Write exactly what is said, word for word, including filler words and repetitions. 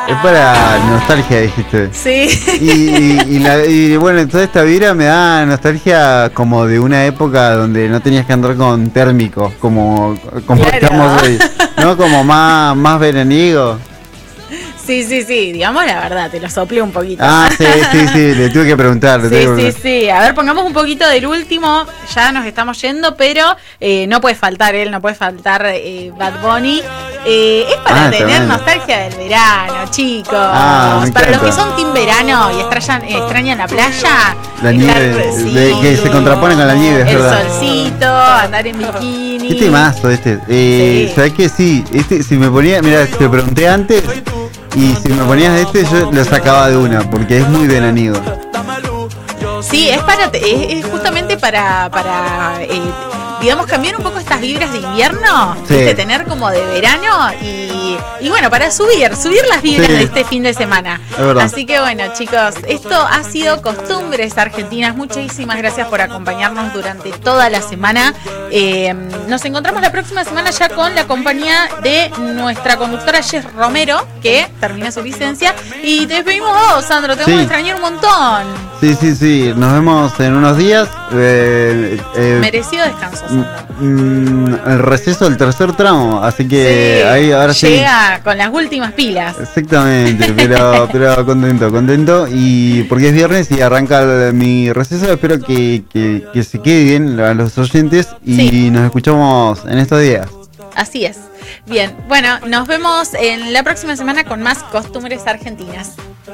Es para nostalgia, dijiste. Sí. Y, y, y, la, y bueno, toda esta vibra me da nostalgia como de una época donde no tenías que andar con térmicos, como, como Claro. estamos hoy. ¿No? Como más, más veraniego. Sí, sí, sí, digamos la verdad, te lo soplé un poquito. Ah, sí, sí, sí, le tuve que preguntar. Le Sí, tuve que sí, preguntar. sí. A ver, pongamos un poquito del último. Ya nos estamos yendo, pero eh, no puede faltar él, no puede faltar eh, Bad Bunny. Eh, es para Ah, tener tremendo. nostalgia del verano, chicos. Ah, me para los que encanta. son team verano y extrañan, extrañan la playa. La estar- nieve, sí, de- que se contrapone con la nieve, es el verdad. solcito, andar en bikini. Este mazo, este. Eh, Sí. ¿Sabes qué? Sí, este, si me ponía, mira, te pregunté antes, y si me ponías este, yo lo sacaba de una, porque es muy veraniego. Sí, es para es, es justamente para para eh, digamos cambiar un poco estas vibras de invierno, Sí. ¿viste? Tener como de verano y, y bueno, para subir, subir las vibras Sí. de este fin de semana. Es verdad. Así que bueno, chicos, esto ha sido Costumbres Argentinas. Muchísimas gracias por acompañarnos durante toda la semana. Eh, nos encontramos la próxima semana ya con la compañía de nuestra conductora Jess Romero, que termina su licencia. Y te despedimos vos, Sandro, te vamos Sí. a extrañar un montón. Sí, sí, sí, nos vemos en unos días. Eh, eh, Merecido descanso, Sandro. mm, el receso del tercer tramo, así que Sí, ahí ahora sí. llega con las últimas pilas. Exactamente, pero, pero contento, contento. Y porque es viernes y arranca el- mi receso, espero que, que, que se quede bien a los oyentes y Sí. nos escuchamos en estos días. Así es. Bien, bueno, nos vemos en la próxima semana con más Costumbres Argentinas.